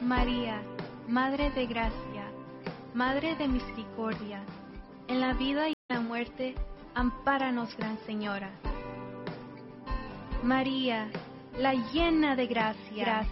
María, Madre de Gracia, Madre de Misericordia, en la vida y en la muerte, ampáranos, Gran Señora. María, la llena de gracia,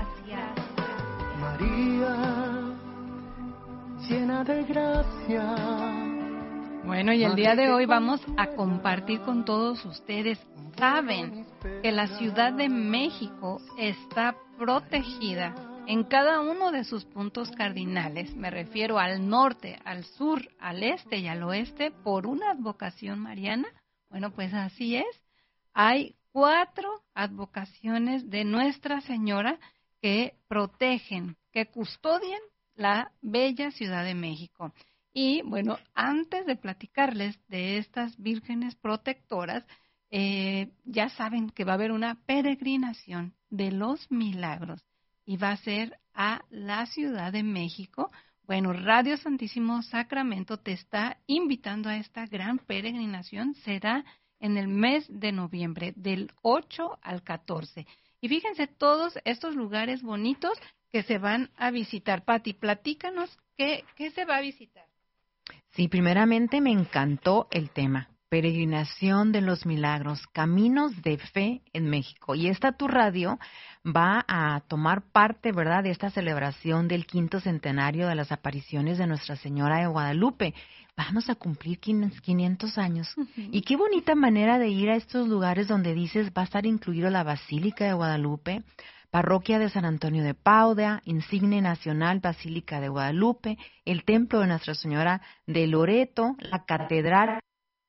María, llena de gracia. Bueno, y el día de hoy vamos a compartir con todos ustedes. Saben que la Ciudad de México está protegida en cada uno de sus puntos cardinales. Me refiero al norte, al sur, al este y al oeste por una advocación mariana. Bueno, pues así es. Hay 4 advocaciones de Nuestra Señora que protegen, que custodian la bella Ciudad de México. Y bueno, antes de platicarles de estas vírgenes protectoras, ya saben que va a haber una peregrinación de los milagros y va a ser a la Ciudad de México. Bueno, Radio Santísimo Sacramento te está invitando a esta gran peregrinación. Será en el mes de noviembre, del 8 al 14. Y fíjense todos estos lugares bonitos que se van a visitar. Pati, platícanos qué se va a visitar. Sí, primeramente me encantó el tema, peregrinación de los milagros, caminos de fe en México. Y esta tu radio va a tomar parte, ¿verdad?, de esta celebración del 5º centenario de las apariciones de Nuestra Señora de Guadalupe. Vamos a cumplir 500 años. Uh-huh. Y qué bonita manera de ir a estos lugares donde dices va a estar incluido la Basílica de Guadalupe, Parroquia de San Antonio de Padua, Insigne Nacional Basílica de Guadalupe, el Templo de Nuestra Señora de Loreto, la Catedral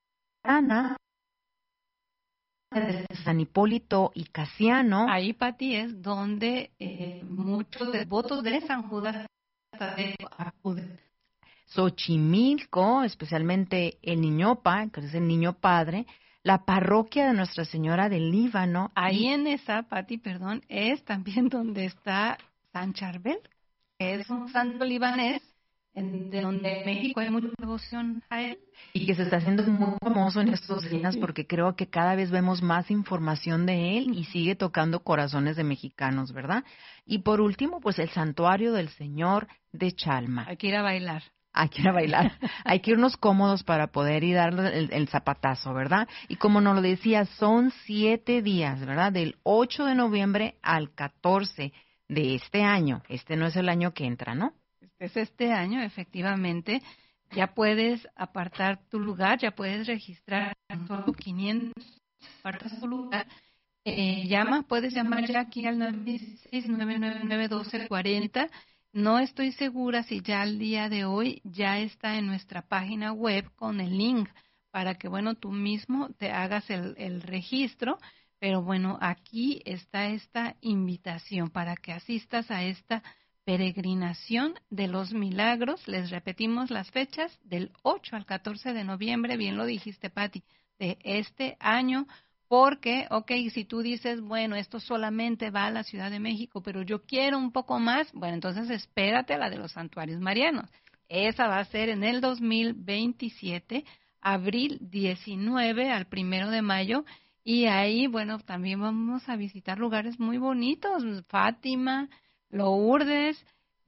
de San Hipólito y Casiano. Ahí, Pati, es donde muchos devotos de San Judas Tadeo acuden. Xochimilco, especialmente el Niñopa, que es el Niño Padre, la Parroquia de Nuestra Señora del Líbano. Ahí en esa, Pati, perdón, es también donde está San Charbel, que es un santo libanés, de donde en México hay mucha devoción a él. Y que se está haciendo muy famoso en estos días porque creo que cada vez vemos más información de él y sigue tocando corazones de mexicanos, ¿verdad? Y por último, pues el Santuario del Señor de Chalma. Hay que ir a bailar. Hay que ir a bailar, hay que irnos cómodos para poder ir a darle el zapatazo, ¿verdad? Y como nos lo decía, son 7 días, ¿verdad? Del 8 de noviembre al 14 de este año. Este no es el año que entra, ¿no? Es este año, efectivamente. Ya puedes apartar tu lugar, ya puedes registrar solo 500, apartas tu lugar. Puedes llamar ya aquí al 916-999-1240. No estoy segura si ya al día de hoy ya está en nuestra página web con el link para que, bueno, tú mismo te hagas el registro. Pero bueno, aquí está esta invitación para que asistas a esta peregrinación de los milagros. Les repetimos las fechas del 8 al 14 de noviembre, bien lo dijiste, Pati, de este año. Porque, si tú dices, bueno, esto solamente va a la Ciudad de México, pero yo quiero un poco más, bueno, entonces espérate a la de los santuarios marianos. Esa va a ser en el 2027, abril 19 al 1 de mayo, y ahí, bueno, también vamos a visitar lugares muy bonitos, Fátima, Lourdes,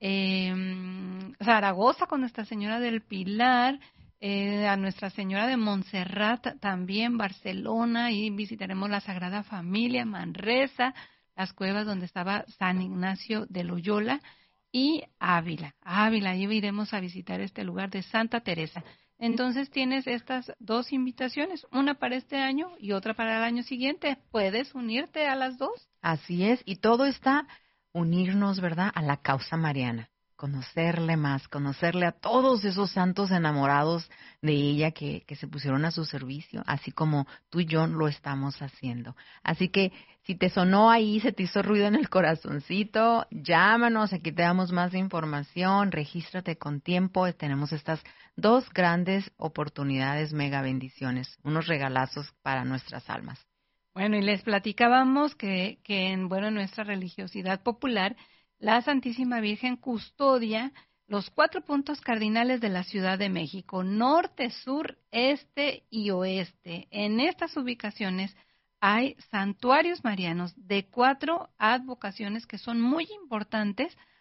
Zaragoza con Nuestra Señora del Pilar, a Nuestra Señora de Montserrat también, Barcelona, y visitaremos la Sagrada Familia, Manresa, las cuevas donde estaba San Ignacio de Loyola y Ávila, ahí iremos a visitar este lugar de Santa Teresa. Entonces tienes estas 2 invitaciones, una para este año y otra para el año siguiente. ¿Puedes unirte a las 2? Así es, y todo está unirnos, ¿verdad?, a la causa mariana. Conocerle más, conocerle a todos esos santos enamorados de ella que se pusieron a su servicio, así como tú y yo lo estamos haciendo. Así que si te sonó ahí, se te hizo ruido en el corazoncito, llámanos, aquí te damos más información, regístrate con tiempo, tenemos estas 2 grandes oportunidades, mega bendiciones, unos regalazos para nuestras almas. Bueno, y les platicábamos que en nuestra religiosidad popular, la Santísima Virgen custodia los 4 puntos cardinales de la Ciudad de México, norte, sur, este y oeste. En estas ubicaciones hay santuarios marianos de 4 advocaciones que son muy importantes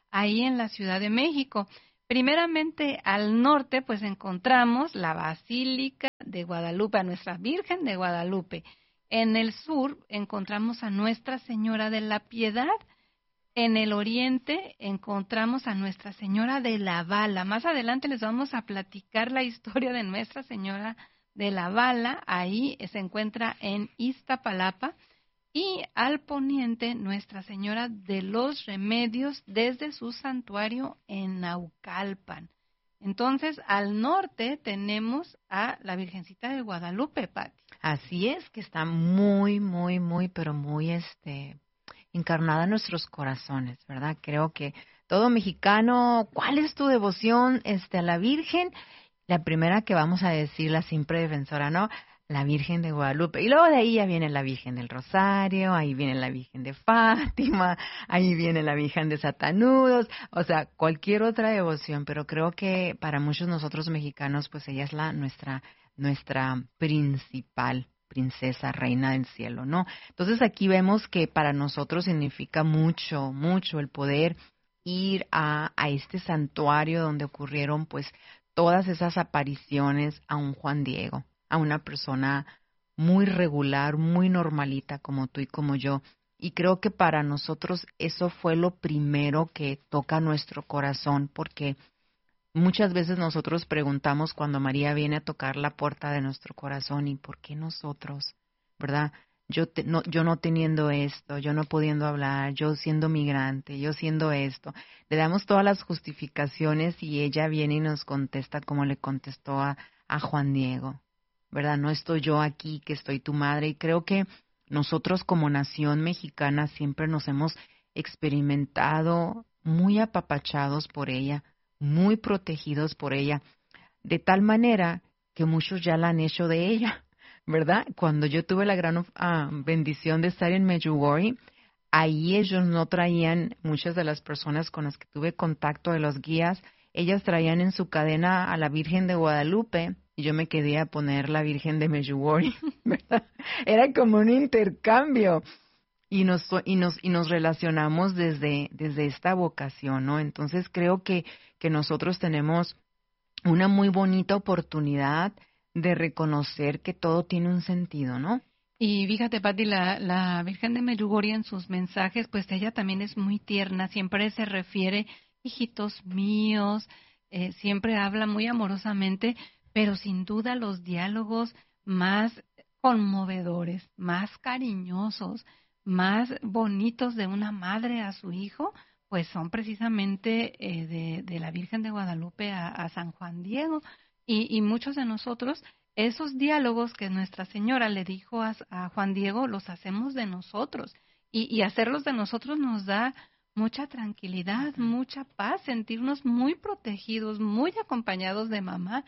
ahí en la Ciudad de México. Primeramente, al norte, pues encontramos la Basílica de Guadalupe, a Nuestra Virgen de Guadalupe. En el sur encontramos a Nuestra Señora de la Piedad. En el oriente encontramos a Nuestra Señora de la Bala. Más adelante les vamos a platicar la historia de Nuestra Señora de la Bala. Ahí se encuentra en Iztapalapa. Y al poniente, Nuestra Señora de los Remedios desde su santuario en Naucalpan. Entonces, al norte tenemos a la Virgencita de Guadalupe, Pati. Así es, que está muy, muy, muy, pero muy encarnada en nuestros corazones, ¿verdad? Creo que todo mexicano, ¿cuál es tu devoción a la Virgen? La primera que vamos a decir, la siempre defensora, ¿no? La Virgen de Guadalupe. Y luego de ahí ya viene la Virgen del Rosario, ahí viene la Virgen de Fátima, ahí viene la Virgen de Satanudos, o sea, cualquier otra devoción, pero creo que para muchos nosotros mexicanos, pues ella es nuestra principal princesa, reina del cielo, ¿no? Entonces aquí vemos que para nosotros significa mucho, mucho el poder ir a este santuario donde ocurrieron pues todas esas apariciones a un Juan Diego, a una persona muy regular, muy normalita como tú y como yo. Y creo que para nosotros eso fue lo primero que toca nuestro corazón, porque muchas veces nosotros preguntamos cuando María viene a tocar la puerta de nuestro corazón, ¿y por qué nosotros? ¿Verdad? Yo no teniendo esto, yo no pudiendo hablar, yo siendo migrante, yo siendo esto. Le damos todas las justificaciones y ella viene y nos contesta como le contestó a Juan Diego, ¿verdad? No estoy yo aquí, que estoy tu madre. Y creo que nosotros como nación mexicana siempre nos hemos experimentado muy apapachados por ella, muy protegidos por ella, de tal manera que muchos ya la han hecho de ella, ¿verdad? Cuando yo tuve la gran bendición de estar en Medjugorje, ahí ellos no traían, muchas de las personas con las que tuve contacto de los guías, ellas traían en su cadena a la Virgen de Guadalupe y yo me quedé a poner la Virgen de Medjugorje, ¿verdad? Era como un intercambio y nos relacionamos desde esta vocación, ¿no? Entonces creo que nosotros tenemos una muy bonita oportunidad de reconocer que todo tiene un sentido, ¿no? Y fíjate, Pati, la Virgen de Medjugorje en sus mensajes, pues ella también es muy tierna, siempre se refiere, hijitos míos, siempre habla muy amorosamente, pero sin duda los diálogos más conmovedores, más cariñosos, más bonitos de una madre a su hijo, pues son precisamente de la Virgen de Guadalupe a San Juan Diego. Y muchos de nosotros, esos diálogos que Nuestra Señora le dijo a Juan Diego, los hacemos de nosotros. Y hacerlos de nosotros nos da mucha tranquilidad, mucha paz, sentirnos muy protegidos, muy acompañados de mamá.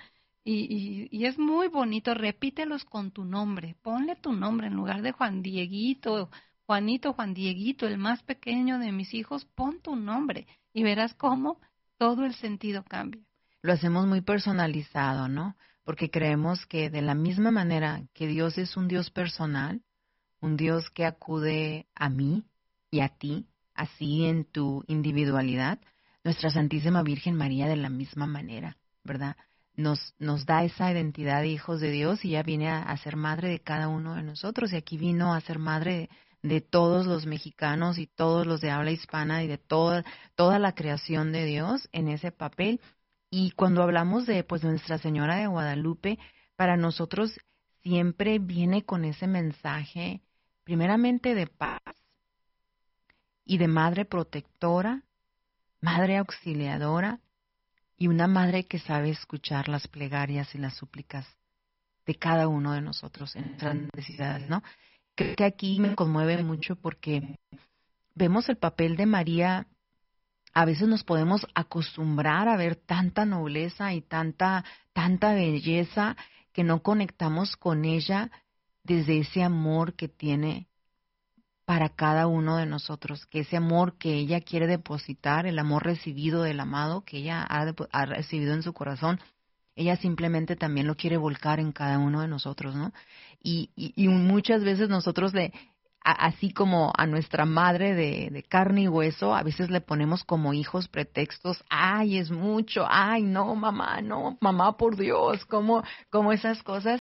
Y es muy bonito, repítelos con tu nombre, ponle tu nombre en lugar de Juan Dieguito, Juanito, Juan Dieguito, el más pequeño de mis hijos, pon tu nombre y verás cómo todo el sentido cambia. Lo hacemos muy personalizado, ¿no? Porque creemos que de la misma manera que Dios es un Dios personal, un Dios que acude a mí y a ti, así en tu individualidad, nuestra Santísima Virgen María de la misma manera, ¿verdad? Nos da esa identidad de hijos de Dios y ella viene a ser madre de cada uno de nosotros y aquí vino a ser madre de todos los mexicanos y todos los de habla hispana y de toda la creación de Dios en ese papel. Y cuando hablamos de pues Nuestra Señora de Guadalupe, para nosotros siempre viene con ese mensaje, primeramente de paz y de madre protectora, madre auxiliadora y una madre que sabe escuchar las plegarias y las súplicas de cada uno de nosotros en nuestras necesidades, ¿no? Creo que aquí me conmueve mucho porque vemos el papel de María. A veces nos podemos acostumbrar a ver tanta nobleza y tanta belleza que no conectamos con ella desde ese amor que tiene para cada uno de nosotros, que ese amor que ella quiere depositar, el amor recibido del amado que ella ha recibido en su corazón, ella simplemente también lo quiere volcar en cada uno de nosotros, ¿no? Y muchas veces nosotros así como a nuestra madre de carne y hueso, a veces le ponemos como hijos pretextos, ay, es mucho, ay, no, mamá, por Dios, como esas cosas,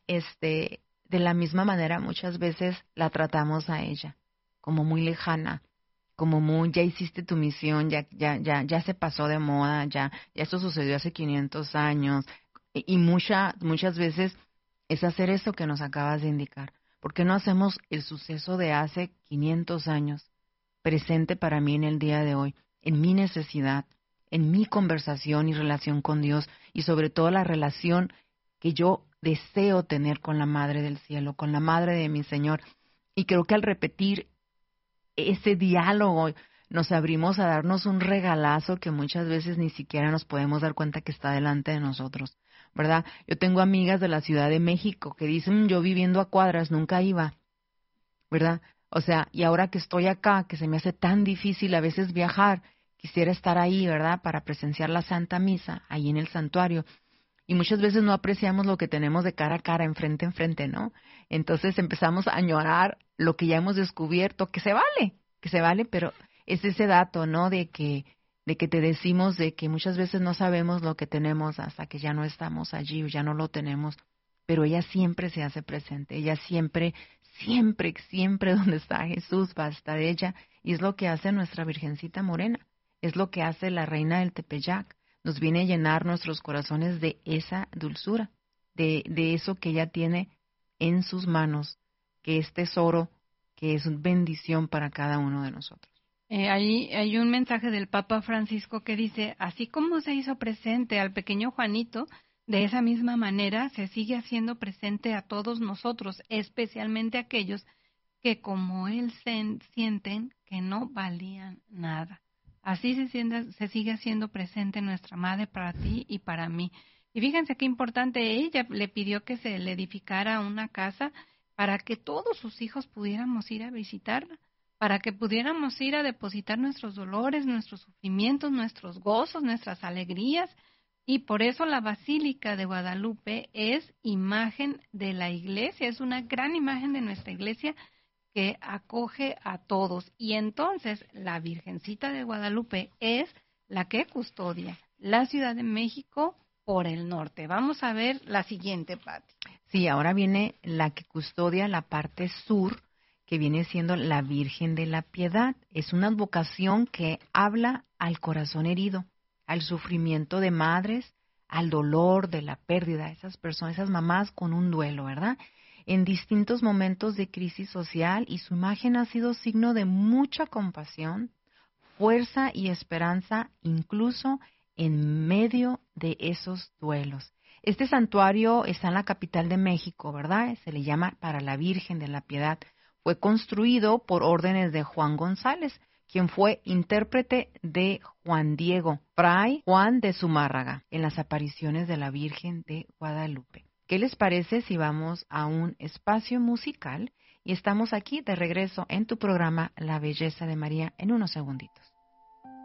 de la misma manera muchas veces la tratamos a ella, como muy lejana, como muy, ya hiciste tu misión, ya se pasó de moda, ya esto sucedió hace 500 años, y muchas veces es hacer eso que nos acabas de indicar. ¿Por qué no hacemos el suceso de hace 500 años presente para mí en el día de hoy, en mi necesidad, en mi conversación y relación con Dios, y sobre todo la relación que yo deseo tener con la Madre del Cielo, con la Madre de mi Señor? Y creo que al repetir ese diálogo nos abrimos a darnos un regalazo que muchas veces ni siquiera nos podemos dar cuenta que está delante de nosotros, ¿verdad? Yo tengo amigas de la Ciudad de México que dicen, yo viviendo a cuadras nunca iba, ¿verdad? O sea, y ahora que estoy acá, que se me hace tan difícil a veces viajar, quisiera estar ahí, ¿verdad? Para presenciar la Santa Misa, ahí en el santuario. Y muchas veces no apreciamos lo que tenemos de cara a cara, enfrente, ¿no? Entonces empezamos a añorar lo que ya hemos descubierto, que se vale, pero es ese dato, ¿no? De que te decimos de que muchas veces no sabemos lo que tenemos hasta que ya no estamos allí o ya no lo tenemos, pero ella siempre se hace presente, ella siempre donde está Jesús va a estar ella, y es lo que hace nuestra Virgencita Morena, es lo que hace la Reina del Tepeyac. Nos viene a llenar nuestros corazones de esa dulzura, de eso que ella tiene en sus manos, que es tesoro, que es bendición para cada uno de nosotros. Ahí hay un mensaje del Papa Francisco que dice, así como se hizo presente al pequeño Juanito, de esa misma manera se sigue haciendo presente a todos nosotros, especialmente a aquellos que como él sienten que no valían nada. Así se sigue haciendo presente nuestra Madre para ti y para mí. Y fíjense qué importante, ella le pidió que se le edificara una casa para que todos sus hijos pudiéramos ir a visitarla, para que pudiéramos ir a depositar nuestros dolores, nuestros sufrimientos, nuestros gozos, nuestras alegrías. Y por eso la Basílica de Guadalupe es imagen de la Iglesia, es una gran imagen de nuestra Iglesia que acoge a todos. Y entonces la Virgencita de Guadalupe es la que custodia la Ciudad de México por el norte. Vamos a ver la siguiente, Pati. Sí, ahora viene la que custodia la parte sur, que viene siendo la Virgen de la Piedad. Es una advocación que habla al corazón herido, al sufrimiento de madres, al dolor de la pérdida, esas personas, esas mamás con un duelo, ¿verdad? En distintos momentos de crisis social, y su imagen ha sido signo de mucha compasión, fuerza y esperanza, incluso en medio de esos duelos. Este santuario está en la capital de México, ¿verdad? Se le llama para la Virgen de la Piedad. Fue construido por órdenes de Juan González, quien fue intérprete de Juan Diego, Fray Juan de Zumárraga, en las apariciones de la Virgen de Guadalupe. ¿Qué les parece si vamos a un espacio musical? Y estamos aquí de regreso en tu programa La Belleza de María en unos segunditos.